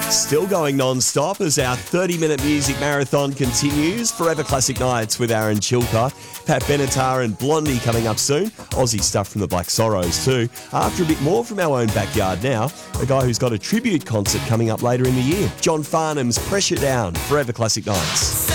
Still going non-stop as our 30-minute music marathon continues. Forever Classic Nights with Aaron Chilcott, Pat Benatar and Blondie coming up soon. Aussie stuff from the Black Sorrows too. After a bit more from our own backyard now, a guy who's got a tribute concert coming up later in the year. John Farnham's Pressure Down, Forever Classic Nights.